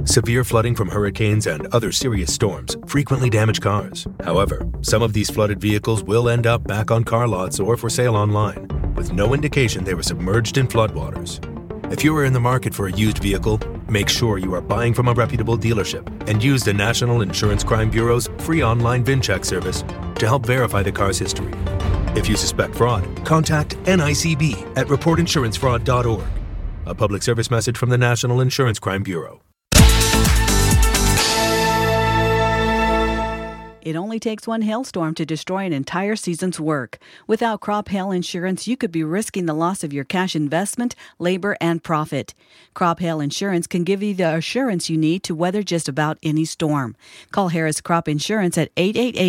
Severe flooding from hurricanes and other serious storms frequently damage cars. However, some of these flooded vehicles will end up back on car lots or for sale online, with no indication they were submerged in floodwaters. If you are in the market for a used vehicle, make sure you are buying from a reputable dealership and use the National Insurance Crime Bureau's free online VIN check service to help verify the car's history. If you suspect fraud, contact NICB at reportinsurancefraud.org. A public service message from the National Insurance Crime Bureau. It only takes one hailstorm to destroy an entire season's work. Without crop hail insurance, you could be risking the loss of your cash investment, labor, and profit. Crop hail insurance can give you the assurance you need to weather just about any storm. Call Harris Crop Insurance at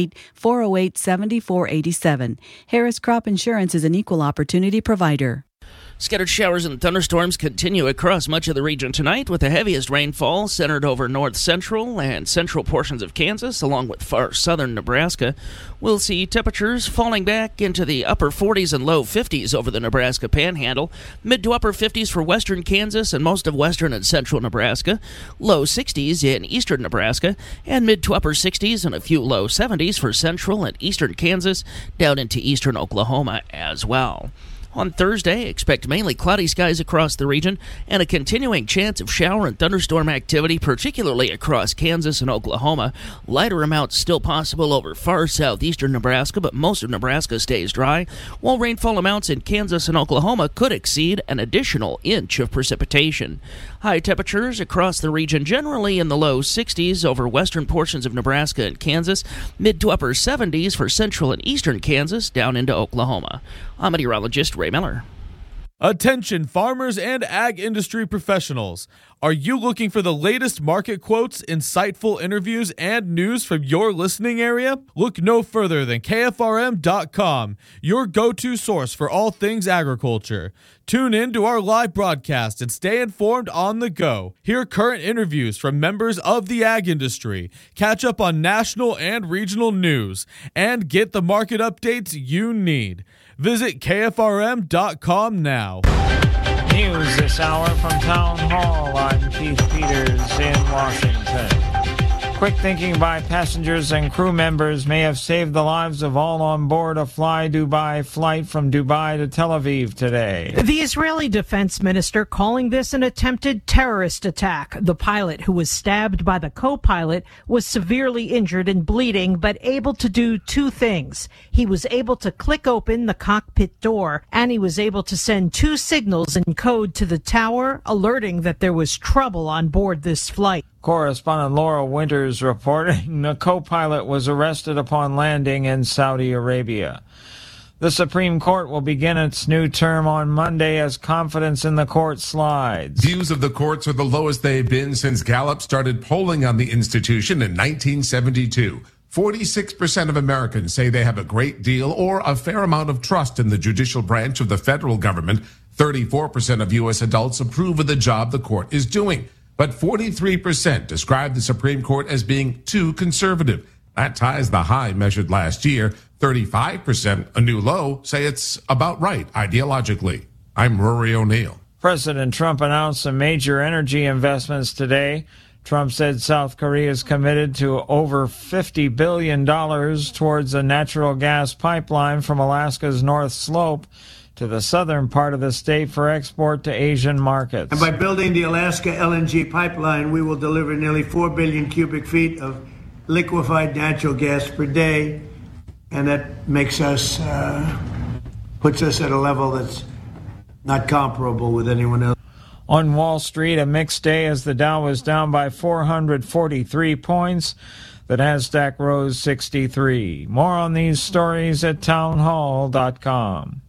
888-408-7487. Harris Crop Insurance is an equal opportunity provider. Scattered showers and thunderstorms continue across much of the region tonight, with the heaviest rainfall centered over north-central and central portions of Kansas, along with far southern Nebraska. We'll see temperatures falling back into the upper 40s and low 50s over the Nebraska Panhandle, mid to upper 50s for western Kansas and most of western and central Nebraska, low 60s in eastern Nebraska, and mid to upper 60s and a few low 70s for central and eastern Kansas, down into eastern Oklahoma as well. On Thursday, expect mainly cloudy skies across the region and a continuing chance of shower and thunderstorm activity, particularly across Kansas and Oklahoma. Lighter amounts still possible over far southeastern Nebraska, but most of Nebraska stays dry, while rainfall amounts in Kansas and Oklahoma could exceed an additional inch of precipitation. High temperatures across the region generally in the low 60s over western portions of Nebraska and Kansas, mid to upper 70s for central and eastern Kansas down into Oklahoma. I'm meteorologist Ray Miller. Attention farmers and ag industry professionals. Are you looking for the latest market quotes, insightful interviews, and news from your listening area? Look no further than KFRM.com, your go-to source for all things agriculture. Tune in to our live broadcast and stay informed on the go. Hear current interviews from members of the ag industry, catch up on national and regional news, and get the market updates you need. Visit KFRM.com now. News this hour from Town Hall. I'm Keith Peters in Washington. Quick thinking by passengers and crew members may have saved the lives of all on board a Fly Dubai flight from Dubai to Tel Aviv today. The Israeli defense minister calling this an attempted terrorist attack. The pilot, who was stabbed by the co-pilot, was severely injured and bleeding, but able to do two things. He was able to click open the cockpit door, and he was able to send two signals in code to the tower, alerting that there was trouble on board this flight. Correspondent Laura Winters reporting the co-pilot was arrested upon landing in Saudi Arabia. The Supreme Court will begin its new term on Monday as confidence in the court slides. Views of the courts are the lowest they've been since Gallup started polling on the institution in 1972. 46% of Americans say they have a great deal or a fair amount of trust in the judicial branch of the federal government. 34% of U.S. adults approve of the job the court is doing. But 43% describe the Supreme Court as being too conservative. That ties the high measured last year. 35%, a new low, say it's about right ideologically. I'm Rory O'Neill. President Trump announced some major energy investments today. Trump said South Korea is committed to over $50 billion towards a natural gas pipeline from Alaska's North Slope to the southern part of the state for export to Asian markets. And by building the Alaska LNG pipeline, we will deliver nearly 4 billion cubic feet of liquefied natural gas per day, and that makes us, puts us at a level that's not comparable with anyone else. On Wall Street, a mixed day as the Dow was down by 443 points. The Nasdaq rose 63. More on these stories at townhall.com.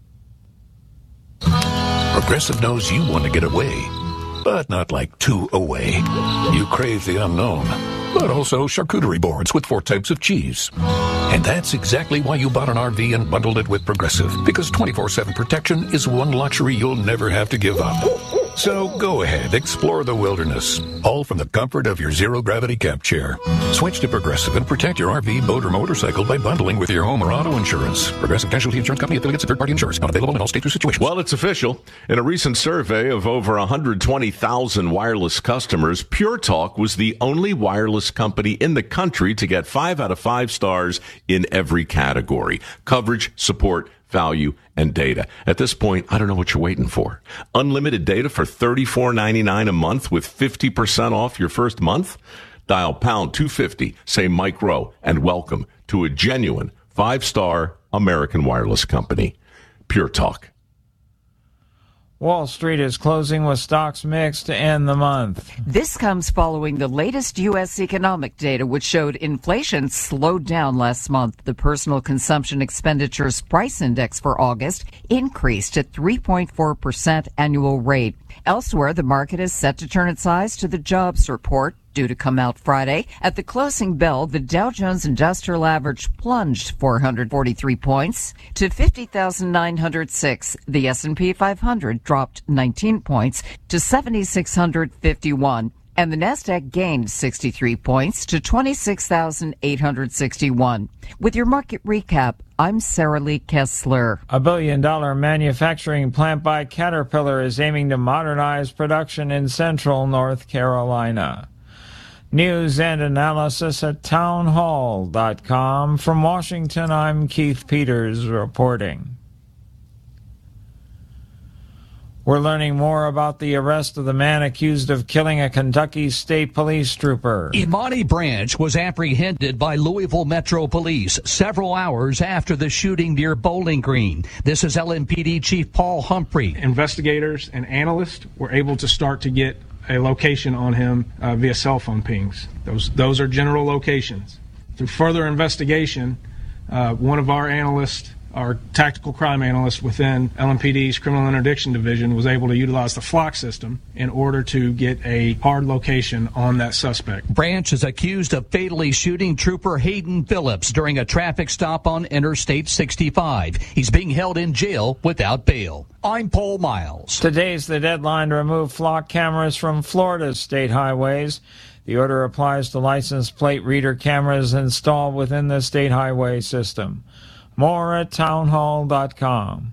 Progressive knows you want to get away, but not like too away. You crave the unknown, but also charcuterie boards with 4 types of cheese. And that's exactly why you bought an RV and bundled it with Progressive, because 24/7 protection is one luxury you'll never have to give up. So go ahead, explore the wilderness, all from the comfort of your zero-gravity camp chair. Switch to Progressive and protect your RV, boat, or motorcycle by bundling with your home or auto insurance. Progressive Casualty Insurance Company, affiliates, and third-party insurance. Not available in all states or situations. Well, it's official. In a recent survey of over 120,000 wireless customers, Pure Talk was the only wireless company in the country to get 5 out of 5 stars in every category: coverage, support, value, and data. At this point, I don't know what you're waiting for. Unlimited data for $34.99 a month with 50% off your first month? Dial pound 250, say Mike Rowe, and welcome to a genuine 5-star American wireless company. Pure Talk. Wall Street is closing with stocks mixed to end the month. This comes following the latest U.S. economic data, which showed inflation slowed down last month. The Personal Consumption Expenditures Price Index for August increased at 3.4% annual rate. Elsewhere, the market is set to turn its eyes to the jobs report, due to come out Friday. At the closing bell, the Dow Jones Industrial Average plunged 443 points to 50,906. The S&P 500 dropped 19 points to 7,651. And the Nasdaq gained 63 points to 26,861. With your market recap, I'm Sarah Lee Kessler. $1 billion manufacturing plant by Caterpillar is aiming to modernize production in central North Carolina. News and analysis at townhall.com. From Washington, I'm Keith Peters reporting. We're learning more about the arrest of the man accused of killing a Kentucky State Police trooper. Imani Branch was apprehended by Louisville Metro Police several hours after the shooting near Bowling Green. This is LMPD Chief Paul Humphrey. Investigators and analysts were able to start to get a location on him via cell phone pings. Those are general locations. Through further investigation, one of our analysts, our tactical crime analyst within LMPD's Criminal Interdiction Division, was able to utilize the flock system in order to get a hard location on that suspect. Branch is accused of fatally shooting Trooper Hayden Phillips during a traffic stop on Interstate 65. He's being held in jail without bail. I'm Paul Miles. Today's the deadline to remove flock cameras from Florida's state highways. The order applies to license plate reader cameras installed within the state highway system. More at townhall.com.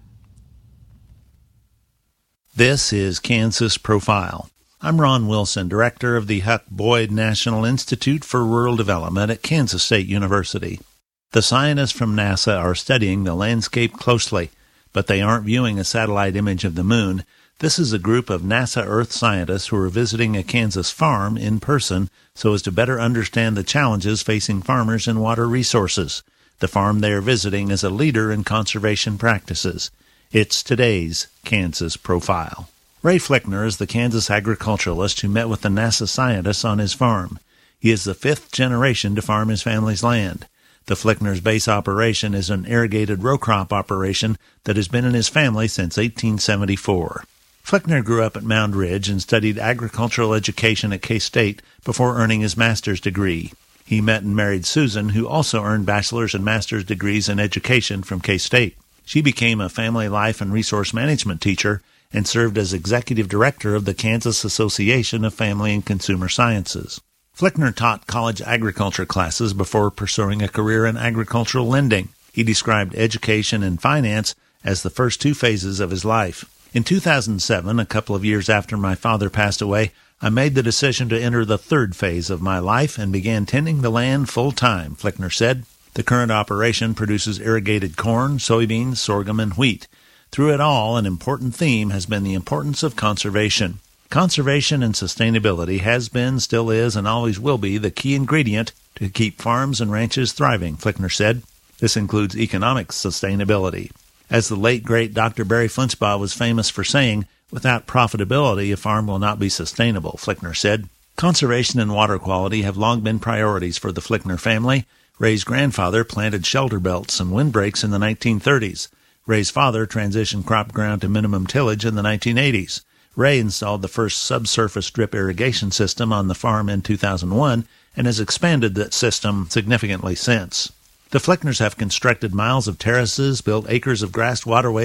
This is Kansas Profile. I'm Ron Wilson, director of the Huck Boyd National Institute for Rural Development at Kansas State University. The scientists from NASA are studying the landscape closely, but they aren't viewing a satellite image of the moon. This is a group of NASA Earth scientists who are visiting a Kansas farm in person so as to better understand the challenges facing farmers and water resources. The farm they are visiting is a leader in conservation practices. It's today's Kansas Profile. Ray Flickner is the Kansas agriculturalist who met with the NASA scientists on his farm. He is the 5th generation to farm his family's land. The Flickner's base operation is an irrigated row crop operation that has been in his family since 1874. Flickner grew up at Mound Ridge and studied agricultural education at K-State before earning his master's degree. He met and married Susan, who also earned bachelor's and master's degrees in education from K-State. She became a family life and resource management teacher and served as executive director of the Kansas Association of Family and Consumer Sciences. Flickner taught college agriculture classes before pursuing a career in agricultural lending. He described education and finance as the first 2 phases of his life. In 2007, a couple of years after my father passed away, I made the decision to enter the 3rd phase of my life and began tending the land full-time, Flickner said. The current operation produces irrigated corn, soybeans, sorghum, and wheat. Through it all, an important theme has been the importance of conservation. Conservation and sustainability has been, still is, and always will be the key ingredient to keep farms and ranches thriving, Flickner said. This includes economic sustainability. As the late, great Dr. Barry Flintsbaugh was famous for saying, without profitability, a farm will not be sustainable, Flickner said. Conservation and water quality have long been priorities for the Flickner family. Ray's grandfather planted shelter belts and windbreaks in the 1930s. Ray's father transitioned crop ground to minimum tillage in the 1980s. Ray installed the first subsurface drip irrigation system on the farm in 2001 and has expanded that system significantly since. The Flickners have constructed miles of terraces, built acres of grassed waterways,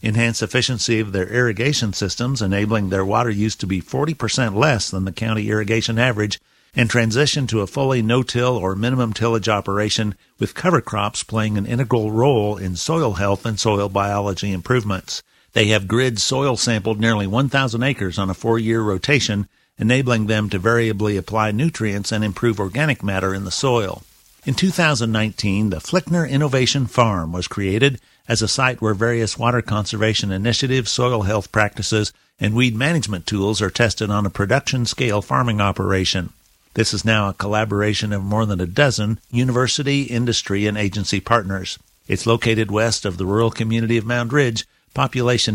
enhance efficiency of their irrigation systems, enabling their water use to be 40% less than the county irrigation average, and transition to a fully no-till or minimum tillage operation with cover crops playing an integral role in soil health and soil biology improvements. They have grid soil sampled nearly 1,000 acres on a 4-year rotation, enabling them to variably apply nutrients and improve organic matter in the soil. In 2019, the Flickner Innovation Farm was created as a site where various water conservation initiatives, soil health practices, and weed management tools are tested on a production-scale farming operation. This is now a collaboration of more than a dozen university, industry, and agency partners. It's located west of the rural community of Mound Ridge, population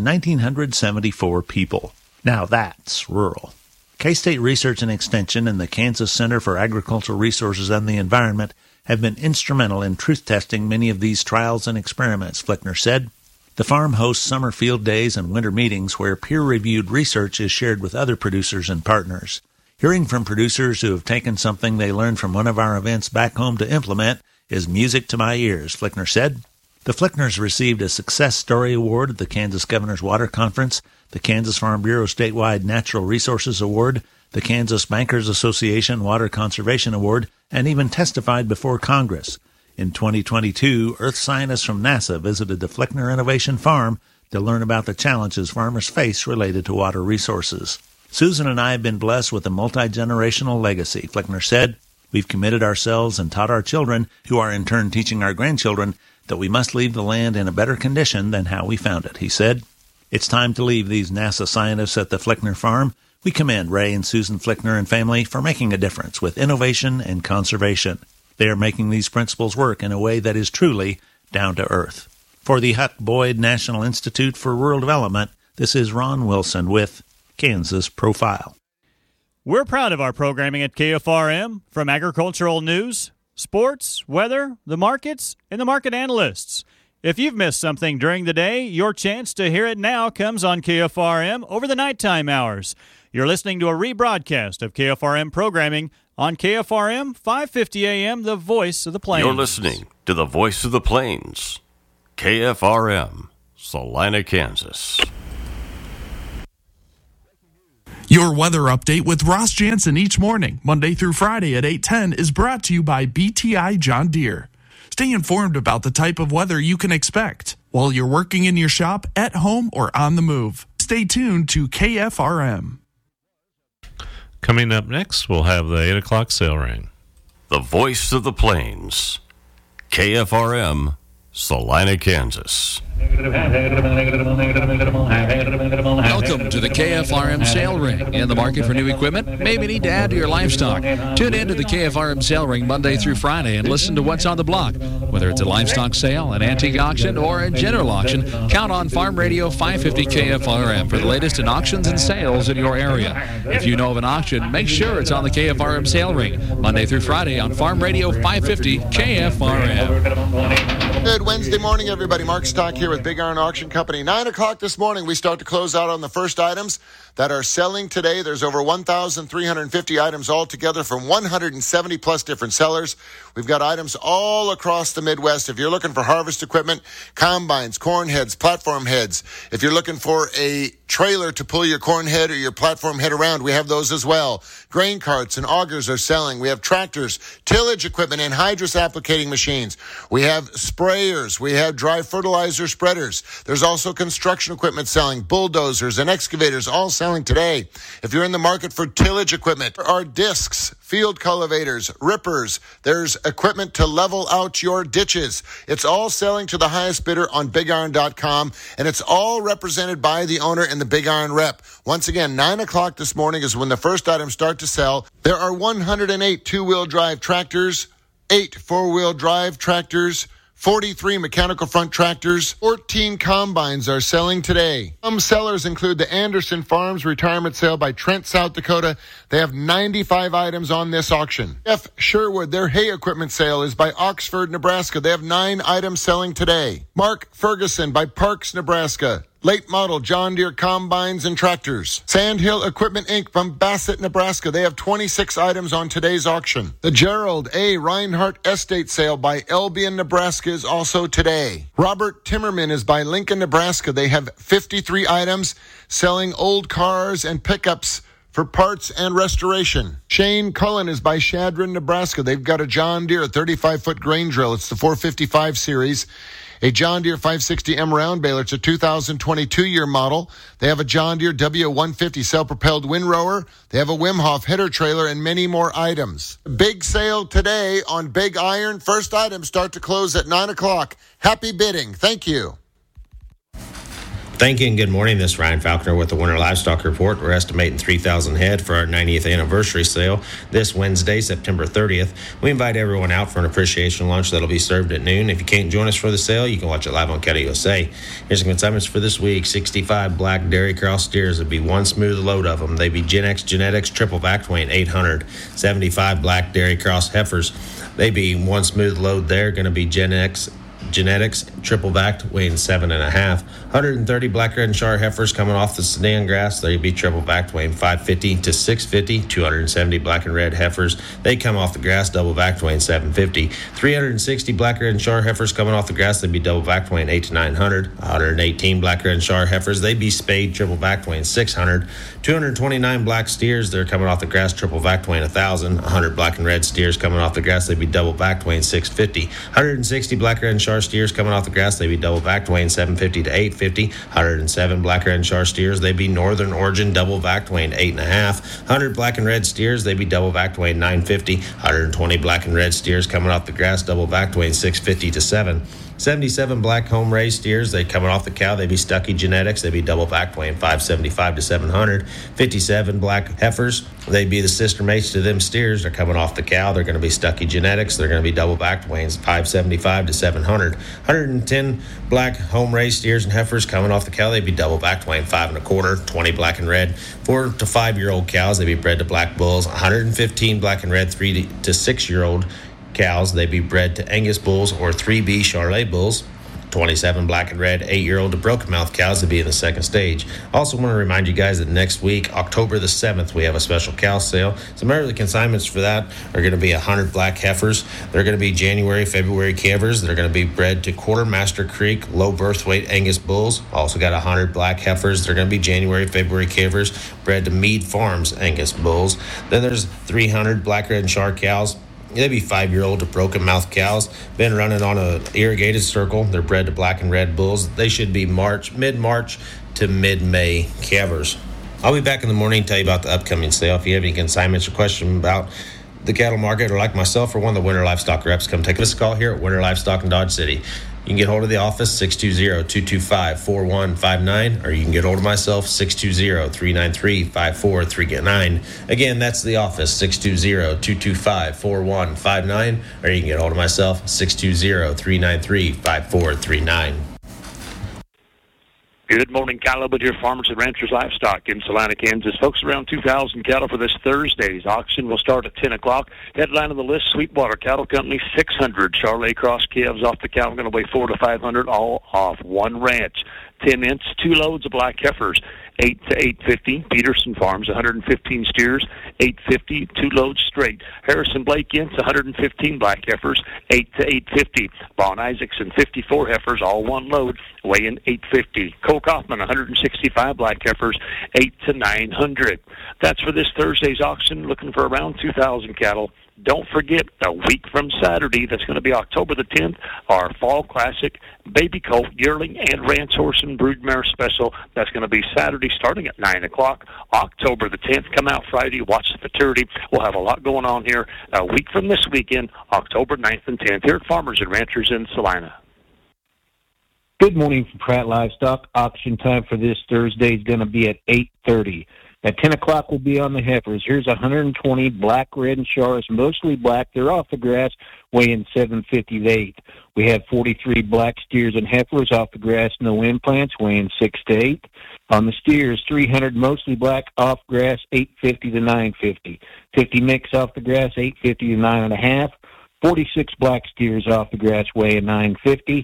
1,974 people. Now that's rural. K-State Research and Extension and the Kansas Center for Agricultural Resources and the Environment have been instrumental in truth-testing many of these trials and experiments, Flickner said. The farm hosts summer field days and winter meetings where peer-reviewed research is shared with other producers and partners. Hearing from producers who have taken something they learned from one of our events back home to implement is music to my ears, Flickner said. The Flickners received a Success Story Award at the Kansas Governor's Water Conference, the Kansas Farm Bureau Statewide Natural Resources Award, the Kansas Bankers Association Water Conservation Award, and even testified before Congress. In 2022, earth scientists from NASA visited the Flickner Innovation Farm to learn about the challenges farmers face related to water resources. Susan and I have been blessed with a multi-generational legacy, Flickner said. We've committed ourselves and taught our children, who are in turn teaching our grandchildren, that we must leave the land in a better condition than how we found it, he said. It's time to leave these NASA scientists at the Flickner Farm. We commend Ray and Susan Flickner and family for making a difference with innovation and conservation. They are making these principles work in a way that is truly down to earth. For the Huck Boyd National Institute for Rural Development, this is Ron Wilson with Kansas Profile. We're proud of our programming at KFRM, from agricultural news, sports, weather, the markets, and the market analysts. If you've missed something during the day, your chance to hear it now comes on KFRM over the nighttime hours. You're listening to a rebroadcast of KFRM programming on KFRM 550 AM, the voice of the plains. You're listening to the voice of the plains, KFRM, Salina, Kansas. Your weather update with Ross Jansen each morning, Monday through Friday at 8:10, is brought to you by BTI John Deere. Stay informed about the type of weather you can expect while you're working in your shop, at home, or on the move. Stay tuned to KFRM. Coming up next, we'll have the 8 o'clock sale ring. The voice of the plains, KFRM, Salina, Kansas. Welcome to the KFRM Sale Ring. In the market for new equipment? Maybe need to add to your livestock. Tune in to the KFRM Sale Ring Monday through Friday and listen to what's on the block. Whether it's a livestock sale, an antique auction, or a general auction, count on Farm Radio 550 KFRM for the latest in auctions and sales in your area. If you know of an auction, make sure it's on the KFRM Sale Ring Monday through Friday on Farm Radio 550 KFRM. Good Wednesday morning, everybody. Mark Stock here with Big Iron Auction Company. 9 o'clock this morning, we start to close out on the first items that are selling today. There's over 1,350 items altogether from 170 plus different sellers. We've got items all across the Midwest. If you're looking for harvest equipment, combines, corn heads, platform heads. If you're looking for a trailer to pull your corn head or your platform head around, we have those as well. Grain carts and augers are selling. We have tractors, tillage equipment, and hydrous applicating machines. We have sprayers. We have dry fertilizer spreaders. There's also construction equipment selling, bulldozers and excavators, all selling today. If you're in the market for tillage equipment, there are discs, field cultivators, rippers. There's equipment to level out your ditches. It's all selling to the highest bidder on BigIron.com, and it's all represented by the owner and the Big Iron rep. Once again, 9 o'clock this morning is when the first items start to sell. There are 108 two-wheel drive tractors, 8 four-wheel drive tractors, 43 mechanical front tractors, 14 combines are selling today. Some sellers include the Anderson Farms retirement sale by Trent, South Dakota. They have 95 items on this auction. F. Sherwood, their hay equipment sale is by Oxford, Nebraska. They have 9 items selling today. Mark Ferguson by Parks, Nebraska. late model John Deere combines and tractors. Sandhill Equipment Inc. from Bassett, Nebraska. They have 26 items on today's auction. The Gerald A. Reinhardt Estate Sale by Albion, Nebraska is also today. Robert Timmerman is by Lincoln, Nebraska. They have 53 items selling old cars and pickups for parts and restoration. Shane Cullen is by Shadron, Nebraska. They've got a John Deere 35-foot grain drill. It's the 455 series. A John Deere 560M round baler. It's a 2022 year model. They have a John Deere W150 self-propelled windrower. They have a Wim Hof header trailer and many more items. Big sale today on Big Iron. First items start to close at 9 o'clock. Happy bidding. Thank you. Thank you and good morning. This is Ryan Falconer with the Winter Livestock Report. We're estimating 3,000 head for our 90th anniversary sale this Wednesday, September 30th. We invite everyone out for an appreciation lunch that'll be served at noon. If you can't join us for the sale, you can watch it live on Cattle USA. Here's some consignments for this week. 65 black dairy cross steers. It'd be one smooth load of them. They'd be Gen X Genetics triple back weighing 800. 75 black dairy cross heifers. They'd be one smooth load there. Going to be Gen X Genetics triple backed weighing 7.5. 130 black red and Shar heifers coming off the Sudan grass. They'd be triple backed weighing 550 to 650. 270 black and red heifers. They come off the grass double backed weighing 750. 360 black red and Shar heifers coming off the grass. They'd be double backed weighing 8 to 900. 118 black red and Shar heifers. They'd be spayed triple backed weighing 600. 229 black steers. They're coming off the grass triple backed weighing 1,000. 100 black and red steers coming off the grass. They'd be double backed weighing 650. 160 black red and Shar steers coming off the grass. They'd be double backed weighing 750 to 850. 107 black red and Shar steers. They'd be northern origin double backed weighing 8.5. 100 black and red steers. They'd be double backed weighing 950. 120 black and red steers coming off the grass double backed weighing 650 to 7. 77 black home raised steers. They coming off the cow. They'd be Stucky Genetics. They'd be double backed weighing 575 to 700. 57 black heifers. They'd be the sister mates to them steers. They're coming off the cow. They're going to be Stucky Genetics. They're going to be double backed weighing 575 to 700. 110 black home raised steers and heifers coming off the cow. They'd be double backed weighing 5.25. 20 black and red 4 to 5 year old cows. They'd be bred to black bulls. 115 black and red 3 to 6 year old cows. They be bred to Angus bulls or 3B Charolais bulls. 27 black and red 8-year-old to broken mouth cows to be in the second stage. Also want to remind you guys that next week, October the 7th, we have a special cow sale. Some early consignments for that are going to be 100 black heifers. They're going to be January, February calvers. They're going to be bred to Quartermaster Creek low birth weight Angus bulls. Also got 100 black heifers. They're going to be January, February calvers bred to Mead Farms Angus bulls. Then there's 300 black red and Shar cows. They'd be 5-year-old to broken mouth cows. Been running on an irrigated circle. They're bred to black and red bulls. They should be mid-March to mid-May calvers. I'll be back in the morning to tell you about the upcoming sale. If you have any consignments or questions about the cattle market or like myself or one of the Winter Livestock reps, come take us a call here at Winter Livestock in Dodge City. You can get hold of the office, 620-225-4159, or you can get hold of myself, 620-393-5439. Again, that's the office, 620-225-4159, or you can get hold of myself, 620-393-5439. Good morning, Kyle with your Farmers and Ranchers Livestock in Salina, Kansas. Folks, around 2,000 cattle for this Thursday's auction will start at 10 o'clock. Headline of the list, Sweetwater Cattle Company, 600 Charolais cross calves off the cow. Going to weigh 400 to 500, all off one ranch. 10 inch, 2 loads of black heifers, 8 to 850. Peterson Farms, 115 steers, 850, 2 loads straight. Harrison Blake Ince, 115 black heifers, 8 to 850. Vaughn Isaacson, 54 heifers, all one load, weighing 850. Cole Kaufman, 165 black heifers, 8 to 900. That's for this Thursday's auction, looking for around 2,000 cattle. Don't forget, a week from Saturday, that's going to be October the 10th, our Fall Classic Baby Colt, Yearling, and Ranch Horse and Broodmare Special. That's going to be Saturday starting at 9 o'clock. October the 10th, come out Friday, watch the futurity. We'll have a lot going on here a week from this weekend, October 9th and 10th, here at Farmers and Ranchers in Salina. Good morning from Pratt Livestock. Auction time for this Thursday is going to be at 8:30. At 10 o'clock, we'll be on the heifers. Here's 120 black, red, and Shars, mostly black. They're off the grass, weighing 750 to 8. We have 43 black steers and heifers off the grass, no implants, weighing 6 to 8. On the steers, 300 mostly black off grass, 850 to 950. 50 mix off the grass, 850 to 9.5. 46 black steers off the grass, weighing 950.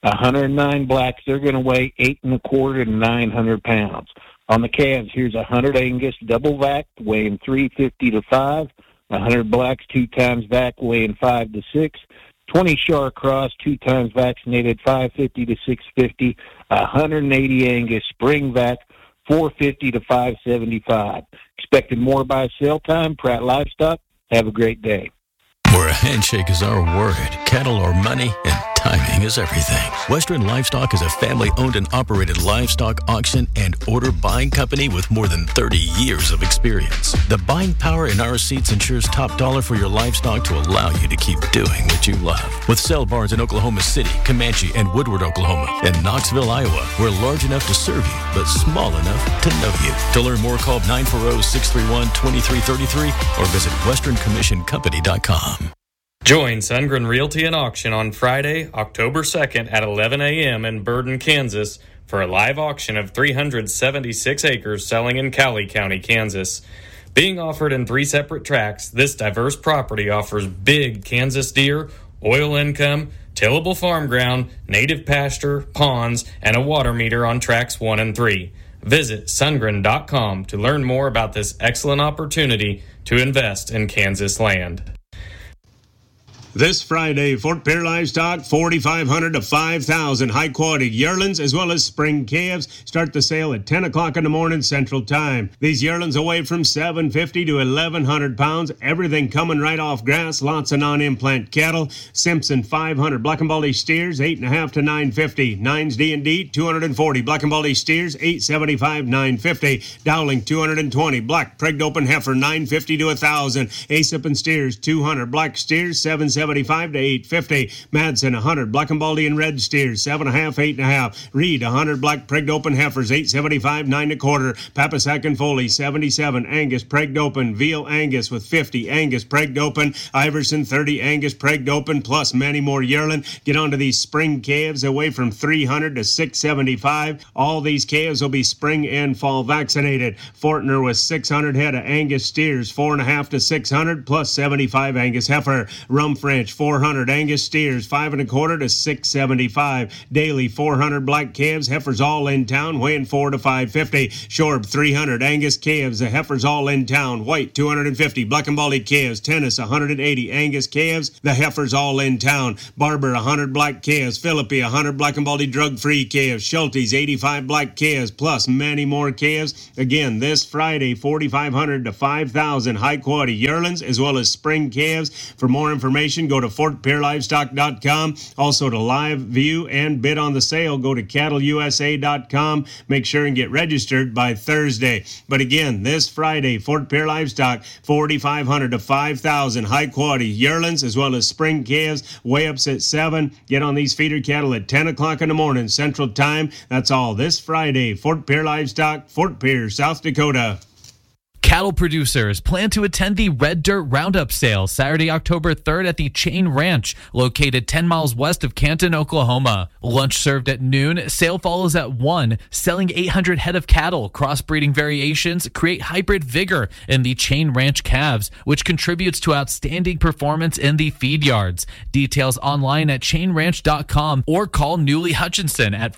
109 blacks, they're going to weigh 8 1/4 to 900 pounds. On the calves, here's 100 Angus double vac weighing 350 to 5, 100 blacks 2 times vac weighing 5 to 6, 20 Char Cross 2 times vaccinated 550 to 650, 180 Angus spring vac 450 to 575. Expected more by sale time. Pratt Livestock. Have a great day. Where a handshake is our word, cattle are money, and timing is everything. Western Livestock is a family-owned and operated livestock auction and order buying company with more than 30 years of experience. The buying power in our seats ensures top dollar for your livestock to allow you to keep doing what you love. With sale barns in Oklahoma City, Comanche, and Woodward, Oklahoma, and Knoxville, Iowa, we're large enough to serve you, but small enough to know you. To learn more, call 940-631-2333 or visit westerncommissioncompany.com. Join Sundgren Realty and Auction on Friday, October 2nd at 11 a.m. in Burton, Kansas for a live auction of 376 acres selling in Cowley County, Kansas. Being offered in 3 separate tracts, this diverse property offers big Kansas deer, oil income, tillable farm ground, native pasture, ponds, and a water meter on tracks 1 and 3. Visit Sundgren.com to learn more about this excellent opportunity to invest in Kansas land. This Friday, Fort Pierre Livestock, 4,500 to 5,000 high-quality yearlings as well as spring calves start the sale at 10 o'clock in the morning Central Time. These yearlings weigh from 750 to 1,100 pounds, everything coming right off grass, lots of non-implant cattle. Simpson, 500. Black and Baldy steers, 8.5 to 950. Nines D&D, 240. Black and Baldy steers, 875, 950. Dowling, 220. Black pregged open heifer, 950 to 1,000. Aesop and steers, 200. Black steers, 775 to 850. Madsen, 100. Black and Baldy and red steers, 7.5, 8.5. Reed, 100. Black pregged open heifers, 875, 9 1/4. Papasack and Foley, 77. Angus pregged open. Veal Angus with 50. Angus pregged open. Iverson, 30. Angus pregged open, plus many more yearling. Get onto these spring calves, away from 300 to 675. All these calves will be spring and fall vaccinated. Fortner with 600 head of Angus steers, 4.5 to 600, plus 75 Angus heifer. Rumfranch, 400 Angus steers, 5 1/4 to 675. Daily, 400 black calves, heifers all in town, weighing 4 to 550. Shorb, 300 Angus calves, the heifers all in town. White, 250. Black and Baldy calves. Tennis, 180 Angus calves, the heifers all in town. Barber, 100 black calves. Philippi, 100 Black and Baldy drug-free calves. Schulte's, 85 black calves, plus many more calves. Again, this Friday, 4,500 to 5,000 high-quality yearlings, as well as spring calves. For more information, go to FortPierreLivestock.com. Also to live view and bid on the sale, go to CattleUSA.com. Make sure and get registered by Thursday. But again, this Friday, Fort Pierre Livestock, 4,500 to 5,000 high-quality yearlings, as well as spring calves, weigh-ups at 7. Get on these feeder cattle at 10 o'clock in the morning Central Time. That's all this Friday. Fort Pierre Livestock, Fort Pierre, South Dakota. Cattle producers plan to attend the Red Dirt Roundup sale Saturday, October 3rd at the Chain Ranch, located 10 miles west of Canton, Oklahoma. Lunch served at noon. Sale follows at 1. Selling 800 head of cattle. Crossbreeding variations create hybrid vigor in the Chain Ranch calves, which contributes to outstanding performance in the feed yards. Details online at chainranch.com or call Newly Hutchinson at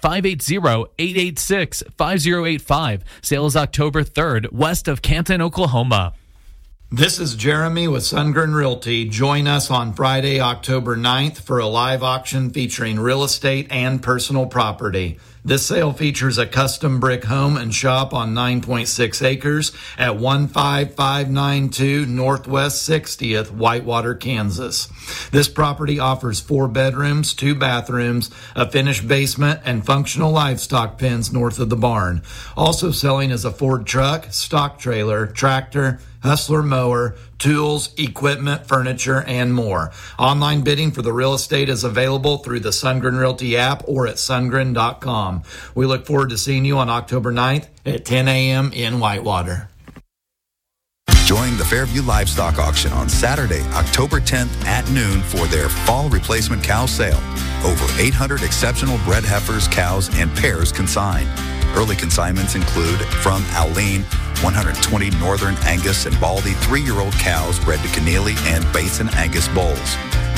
580-886-5085. Sale is October 3rd, west of Canton, Oklahoma. This is Jeremy with Sundgren Realty. Join us on Friday, October 9th for a live auction featuring real estate and personal property. This sale features a custom brick home and shop on 9.6 acres at 15592 Northwest 60th, Whitewater, Kansas. This property offers 4 bedrooms, 2 bathrooms, a finished basement, and functional livestock pens north of the barn. Also selling is a Ford truck, stock trailer, tractor, Hustler mower, tools, equipment, furniture, and more. Online bidding for the real estate is available through the Sundgren Realty app or at sundgren.com. We look forward to seeing you on October 9th at 10 a.m. in Whitewater. Join the Fairview Livestock Auction on Saturday, October 10th at noon for their fall replacement cow sale. Over 800 exceptional bred heifers, cows, and pairs consigned. Early consignments include from Alene, 120 Northern Angus and Baldy 3-year-old cows bred to Keneally and Basin Angus bulls.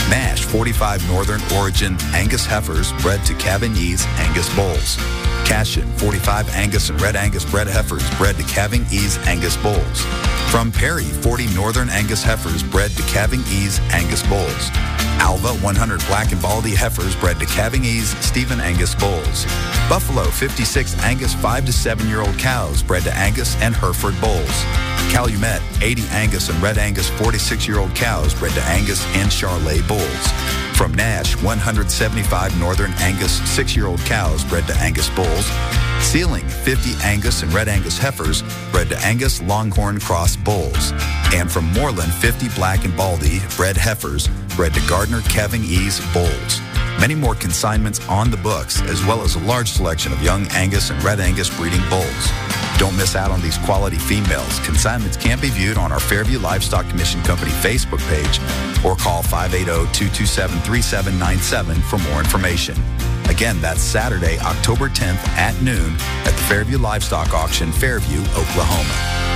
Nash 45 Northern Origin Angus heifers bred to Cavagny's Angus bulls. Cashin 45 Angus and Red Angus bred heifers bred to Cavagny's Angus bulls. From Perry 40 Northern Angus heifers bred to Cavagny's Angus bulls. Alva 100 Black and Baldy heifers bred to Cavagny's Stephen Angus bulls. Buffalo 56 Angus 5 to 7-year-old cows bred to Angus and Hereford bulls. Calumet 80 Angus and Red Angus 46-year-old cows bred to Angus and Charolais bulls. From Nash 175 Northern Angus 6-year-old cows bred to Angus bulls. Sealing 50 Angus and Red Angus heifers bred to Angus Longhorn Cross bulls. And from Moreland 50 Black and Baldy bred heifers bred to Gardner Cavagny's bulls. Many more consignments on the books, as well as a large selection of young Angus and Red Angus breeding bulls. Don't miss out on these quality females. Consignments can be viewed on our Fairview Livestock Commission Company Facebook page or call 580-227-3797 for more information. Again, that's Saturday, October 10th at noon at the Fairview Livestock Auction, Fairview, Oklahoma.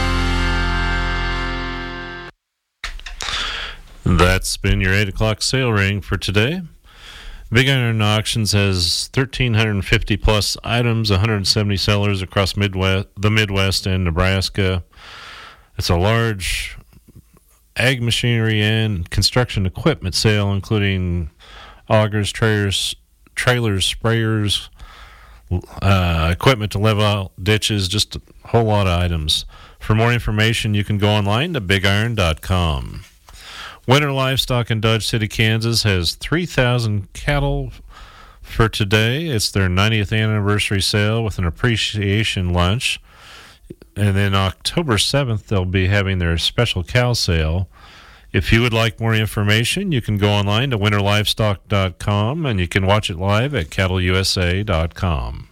That's been your 8 o'clock sale ring for today. Big Iron Auctions has 1,350 plus items, 170 sellers across the Midwest and Nebraska. It's a large ag machinery and construction equipment sale, including augers, trailers, sprayers, equipment to level out ditches, just a whole lot of items. For more information, you can go online to bigiron.com. Winter Livestock in Dodge City, Kansas has 3,000 cattle for today. It's their 90th anniversary sale with an appreciation lunch. And then October 7th, they'll be having their special cow sale. If you would like more information, you can go online to winterlivestock.com, and you can watch it live at cattleusa.com.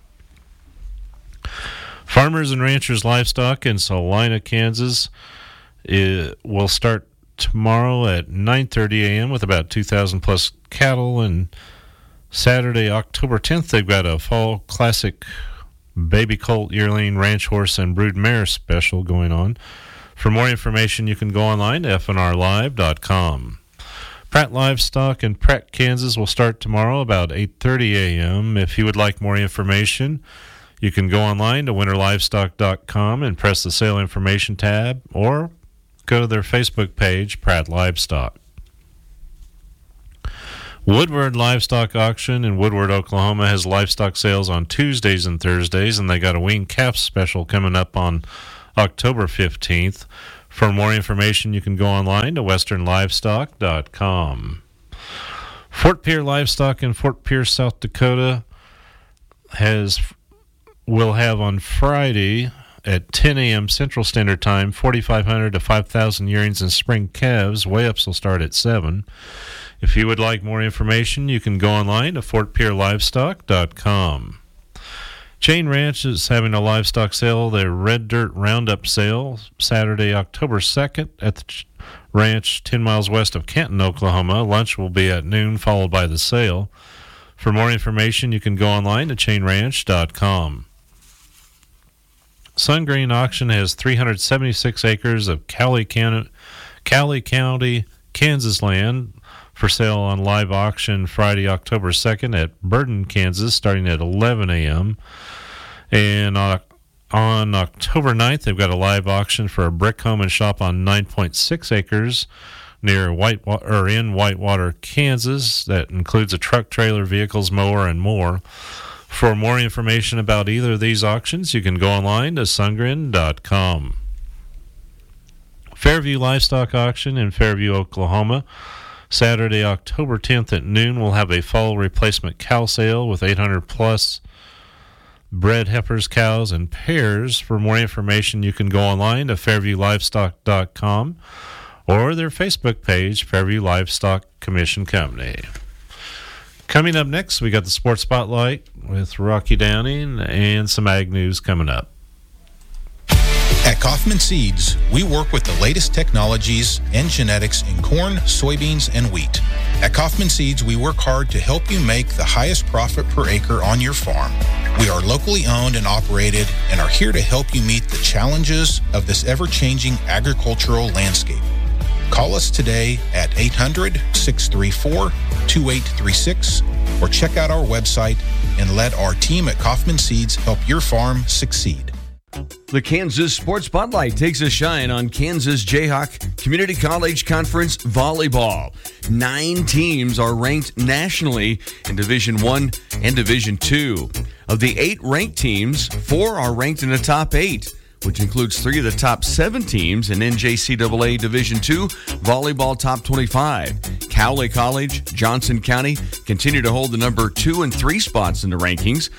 Farmers and Ranchers Livestock in Salina, Kansas will start tomorrow at 9:30 a.m. with about 2,000 plus cattle, and Saturday, October 10th, they've got a fall classic baby colt, yearling, ranch horse, and brood mare special going on. For more information, you can go online to fnrlive.com. Pratt Livestock in Pratt, Kansas will start tomorrow about 8:30 a.m. If you would like more information, you can go online to winterlivestock.com and press the sale information tab, or go to their Facebook page, Pratt Livestock. Woodward Livestock Auction in Woodward, Oklahoma has livestock sales on Tuesdays and Thursdays, and they got a weaned calf special coming up on October 15th. For more information, you can go online to westernlivestock.com. Fort Pierre Livestock in Fort Pierce, South Dakota will have on Friday at 10 a.m. Central Standard Time, 4,500 to 5,000 yearlings and spring calves. Weigh-ups will start at 7. If you would like more information, you can go online to fortpierrelivestock.com. Chain Ranch is having a livestock sale, their Red Dirt Roundup sale, Saturday, October 2nd at the ranch 10 miles west of Canton, Oklahoma. Lunch will be at noon, followed by the sale. For more information, you can go online to chainranch.com. Sungrain Auction has 376 acres of Cowley County, Kansas land for sale on live auction Friday, October 2nd at Burden, Kansas, starting at 11 a.m. And on October 9th, they've got a live auction for a brick home and shop on 9.6 acres near in Whitewater, Kansas. That includes a truck, trailer, vehicles, mower, and more. For more information about either of these auctions, you can go online to sungren.com. Fairview Livestock Auction in Fairview, Oklahoma. Saturday, October 10th at noon, we'll have a fall replacement cow sale with 800 plus bred heifers, cows, and pairs. For more information, you can go online to fairviewlivestock.com or their Facebook page, Fairview Livestock Commission Company. Coming up next, we got the Sports Spotlight with Rocky Downing and some ag news coming up. At Kaufman Seeds, we work with the latest technologies and genetics in corn, soybeans, and wheat. At Kaufman Seeds, we work hard to help you make the highest profit per acre on your farm. We are locally owned and operated and are here to help you meet the challenges of this ever-changing agricultural landscape. Call us today at 800-634-2836 or check out our website and let our team at Kaufman Seeds help your farm succeed. The Kansas Sports Spotlight takes a shine on Kansas Jayhawk Community College Conference volleyball. 9 teams are ranked nationally in Division I and Division II. Of the 8 ranked teams, 4 are ranked in the top 8, which includes 3 of the top 7 teams in NJCAA Division II Volleyball Top 25. Cowley College, Johnson County continue to hold the number 2 and 3 spots in the rankings.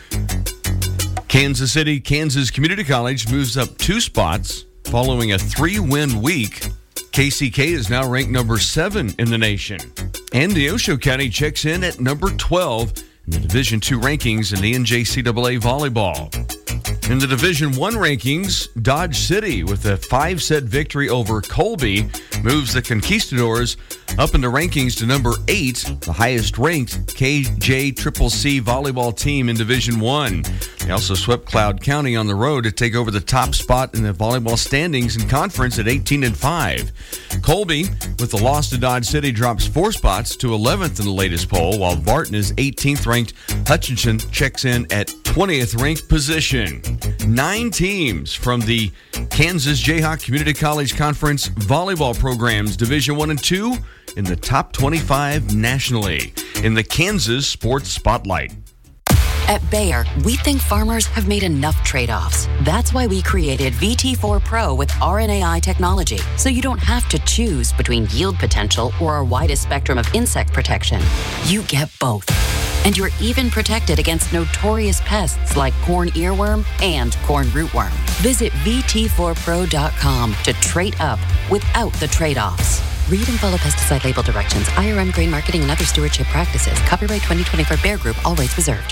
Kansas City, Kansas Community College moves up 2 spots following a 3-win week. KCK is now ranked number 7 in the nation. And Neosho County checks in at number 12 in the Division II rankings in the NJCAA volleyball. In the Division I rankings, Dodge City, with a 5-set victory over Colby, moves the Conquistadors up in the rankings to number 8, the highest-ranked KJCCC volleyball team in Division I. They also swept Cloud County on the road to take over the top spot in the volleyball standings in conference at 18-5. Colby, with the loss to Dodge City, drops 4 spots to 11th in the latest poll, while Barton is 18th-ranked. Hutchinson checks in at 20th-ranked position. 9 teams from the Kansas Jayhawk Community College Conference volleyball programs, Division I and II, in the top 25 nationally in the Kansas Sports Spotlight. At Bayer, we think farmers have made enough trade-offs. That's why we created VT4 Pro with RNAi technology, so you don't have to choose between yield potential or our widest spectrum of insect protection. You get both. And you're even protected against notorious pests like corn earworm and corn rootworm. Visit VT4Pro.com to trade up without the trade-offs. Read and follow pesticide label directions, IRM grain marketing, and other stewardship practices. Copyright 2020 for Bayer Group, all rights reserved.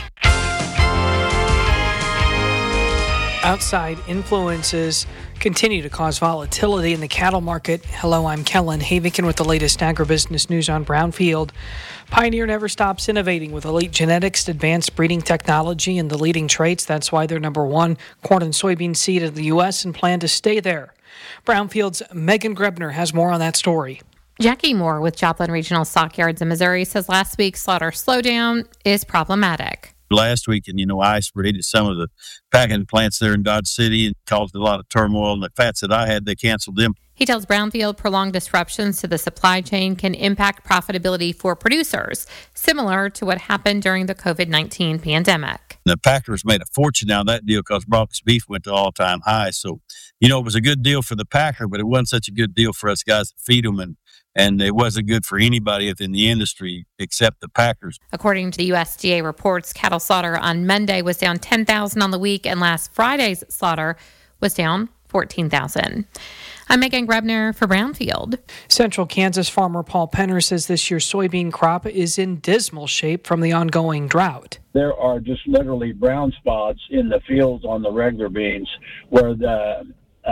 Outside influences continue to cause volatility in the cattle market. Hello, I'm Kellen Havikin with the latest agribusiness news on Brownfield. Pioneer never stops innovating with elite genetics, advanced breeding technology, and the leading traits. That's why they're number 1 corn and soybean seed in the U.S. and plan to stay there. Brownfield's Megan Grebner has more on that story. Jackie Moore with Joplin Regional Stockyards in Missouri says last week's slaughter slowdown is problematic. Last week, and ice raided some of the packing plants there in Dodge City and caused a lot of turmoil. And the fats that I had, they canceled them. He tells Brownfield prolonged disruptions to the supply chain can impact profitability for producers, similar to what happened during the COVID-19 pandemic. The packers made a fortune out of that deal because Bronx beef went to all-time highs. So, it was a good deal for the packer, but it wasn't such a good deal for us guys that feed them. And it wasn't good for anybody within the industry except the packers. According to the USDA reports, cattle slaughter on Monday was down 10,000 on the week, and last Friday's slaughter was down 14,000. I'm Megan Grebner for Brownfield. Central Kansas farmer Paul Penner says this year's soybean crop is in dismal shape from the ongoing drought. There are just literally brown spots in the fields on the regular beans where the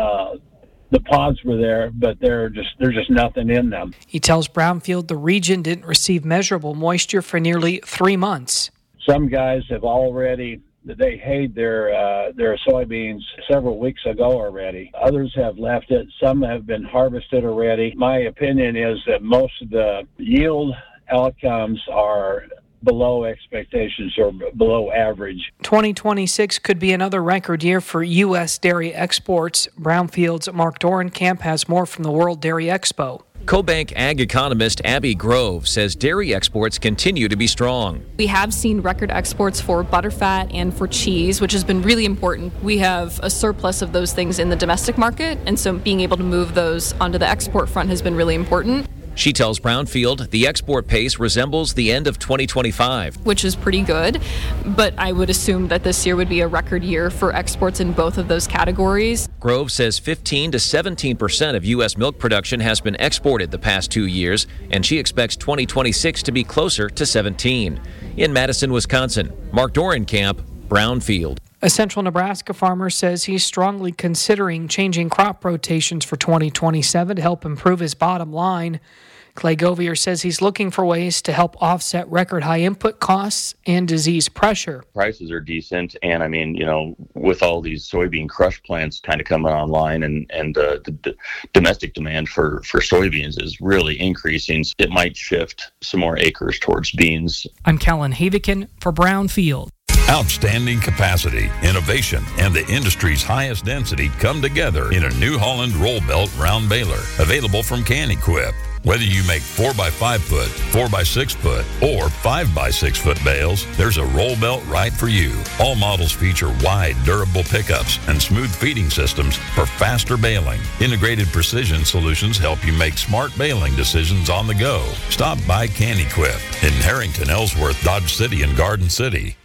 pods were there, but there's just nothing in them. He tells Brownfield the region didn't receive measurable moisture for nearly 3 months. Some guys have already, they hayed their soybeans several weeks ago already. Others have left it. Some have been harvested already. My opinion is that most of the yield outcomes are below expectations or below average. 2026 could be another record year for U.S. dairy exports. Brownfield's Mark Dorenkamp has more from the World Dairy Expo. CoBank ag economist Abby Grove says dairy exports continue to be strong. We have seen record exports for butterfat and for cheese, which has been really important. We have a surplus of those things in the domestic market, and so being able to move those onto the export front has been really important. She tells Brownfield the export pace resembles the end of 2025. Which is pretty good, but I would assume that this year would be a record year for exports in both of those categories. Grove says 15 to 17% of U.S. milk production has been exported the past 2 years, and she expects 2026 to be closer to 17. In Madison, Wisconsin, Mark Dorenkamp, Brownfield. A central Nebraska farmer says he's strongly considering changing crop rotations for 2027 to help improve his bottom line. Clay Govier says he's looking for ways to help offset record high input costs and disease pressure. Prices are decent, and I mean, with all these soybean crush plants kind of coming online, and the domestic demand for soybeans is really increasing, it might shift some more acres towards beans. I'm Kellen Havikin for Brownfield. Outstanding capacity, innovation, and the industry's highest density come together in a New Holland roll belt round baler, available from Can-Equip. Whether you make 4x5 foot, 4x6 foot, or 5x6 foot bales, there's a roll belt right for you. All models feature wide, durable pickups and smooth feeding systems for faster baling. Integrated precision solutions help you make smart baling decisions on the go. Stop by Can-Equip in Harrington, Ellsworth, Dodge City, and Garden City.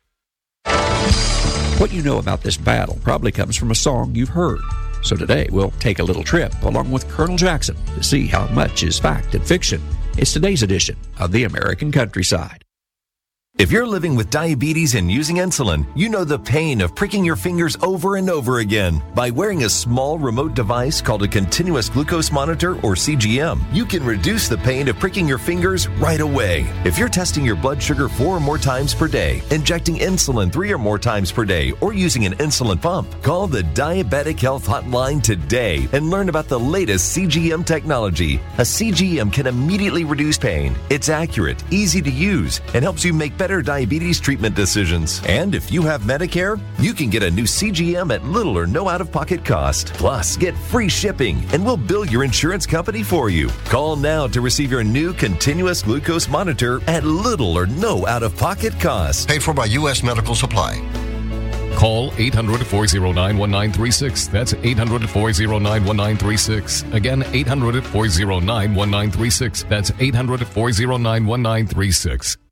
What you know about this battle probably comes from a song you've heard. So today we'll take a little trip along with Colonel Jackson to see how much is fact and fiction. It's today's edition of the American Countryside. If you're living with diabetes and using insulin, you know the pain of pricking your fingers over and over again. By wearing a small remote device called a continuous glucose monitor, or CGM, you can reduce the pain of pricking your fingers right away. If you're testing your blood sugar 4 or more times per day, injecting insulin 3 or more times per day, or using an insulin pump, call the Diabetic Health Hotline today and learn about the latest CGM technology. A CGM can immediately reduce pain. It's accurate, easy to use, and helps you make better diabetes treatment decisions. And if you have Medicare, you can get a new CGM at little or no out-of-pocket cost. Plus, get free shipping, and we'll bill your insurance company for you. Call now to receive your new continuous glucose monitor at little or no out-of-pocket cost. Paid for by U.S. Medical Supply. Call 800-409-1936. That's 800-409-1936. Again, 800-409-1936. That's 800-409-1936.